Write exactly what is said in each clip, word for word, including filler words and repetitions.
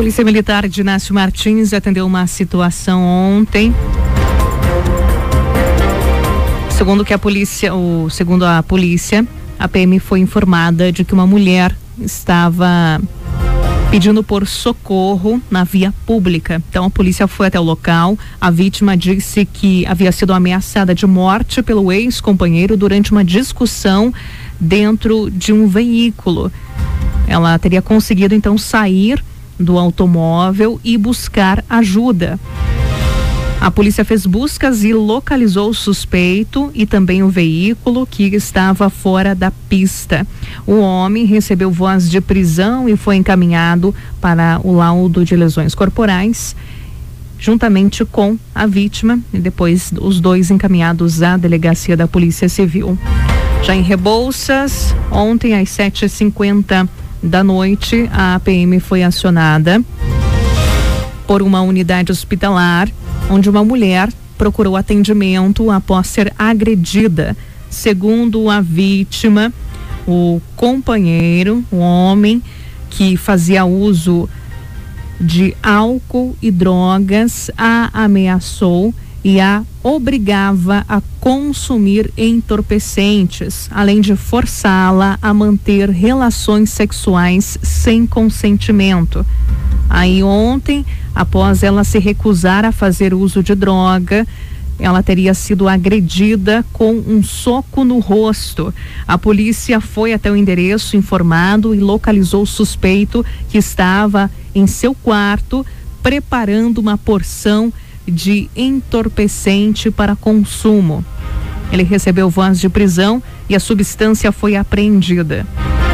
Polícia Militar de Inácio Martins atendeu uma situação ontem. Segundo que a polícia, o, segundo a polícia, a P M foi informada de que uma mulher estava pedindo por socorro na via pública. Então a polícia foi até o local. A vítima disse que havia sido ameaçada de morte pelo ex-companheiro durante uma discussão dentro de um veículo. Ela teria conseguido então sair do automóvel e buscar ajuda. A polícia fez buscas e localizou o suspeito e também o veículo que estava fora da pista. O homem recebeu voz de prisão e foi encaminhado para o laudo de lesões corporais, juntamente com a vítima, e depois os dois encaminhados à delegacia da Polícia Civil. Já em Rebouças, ontem às sete e cinquenta da noite, a P M foi acionada por uma unidade hospitalar, onde uma mulher procurou atendimento após ser agredida. Segundo a vítima, o companheiro, o homem que fazia uso de álcool e drogas, a ameaçou e a obrigava a consumir entorpecentes, além de forçá-la a manter relações sexuais sem consentimento. Aí ontem, após ela se recusar a fazer uso de droga, ela teria sido agredida com um soco no rosto. A polícia foi até o endereço informado e localizou o suspeito, que estava em seu quarto preparando uma porção de entorpecente para consumo. Ele recebeu voz de prisão e a substância foi apreendida.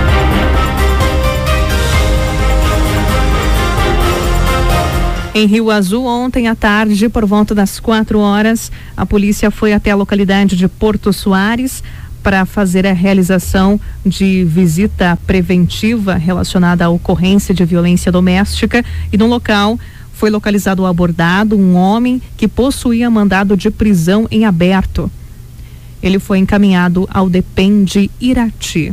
Em Rio Azul, ontem à tarde, por volta das quatro horas, a polícia foi até a localidade de Porto Soares para fazer a realização de visita preventiva relacionada à ocorrência de violência doméstica, e no local foi localizado o abordado, um homem que possuía mandado de prisão em aberto. Ele foi encaminhado ao DEPEN de Irati.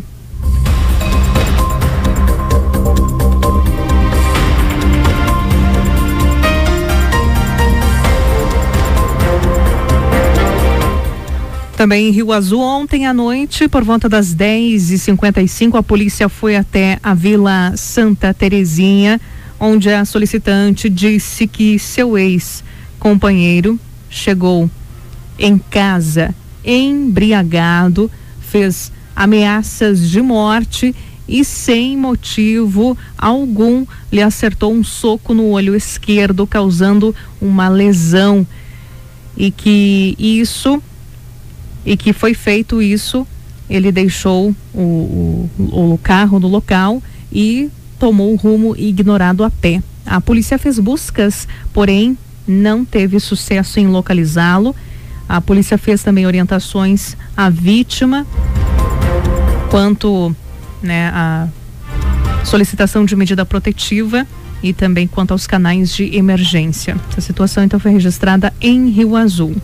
Também em Rio Azul, ontem à noite, por volta das dez e cinquenta e cinco, a polícia foi até a Vila Santa Terezinha, onde a solicitante disse que seu ex-companheiro chegou em casa embriagado, fez ameaças de morte e, sem motivo algum, lhe acertou um soco no olho esquerdo, causando uma lesão, e que isso e que foi feito isso, ele deixou o, o, o carro no local e tomou o rumo ignorado a pé. A polícia fez buscas, porém não teve sucesso em localizá-lo. A polícia fez também orientações à vítima quanto, né, a solicitação de medida protetiva e também quanto aos canais de emergência. Essa situação então foi registrada em Rio Azul.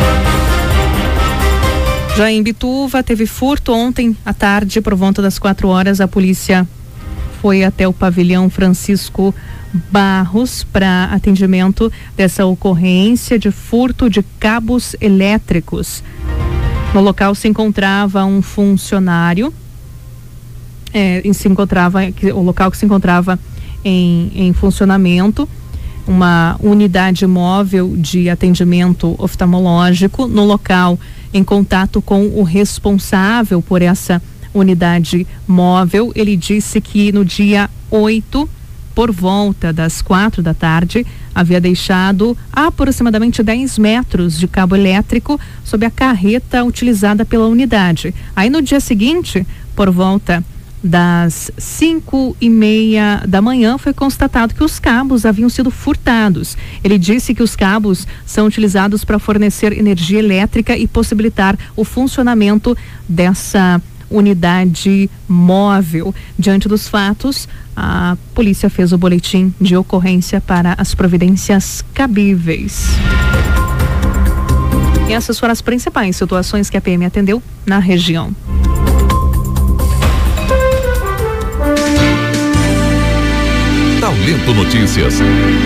Já em Bituva, teve furto ontem à tarde, por volta das quatro horas. A polícia foi até o pavilhão Francisco Barros para atendimento dessa ocorrência de furto de cabos elétricos. No local se encontrava um funcionário, é, se encontrava, o local que se encontrava em, em funcionamento, uma unidade móvel de atendimento oftalmológico. No local, em contato com o responsável por essa unidade móvel, ele disse que no dia oito, por volta das quatro da tarde, havia deixado aproximadamente dez metros de cabo elétrico sob a carreta utilizada pela unidade. Aí no dia seguinte, por volta das cinco e meia da manhã, foi constatado que os cabos haviam sido furtados. Ele disse que os cabos são utilizados para fornecer energia elétrica e possibilitar o funcionamento dessa unidade móvel. Diante dos fatos, a polícia fez o boletim de ocorrência para as providências cabíveis. E essas foram as principais situações que a P M atendeu na região. Talento Notícias.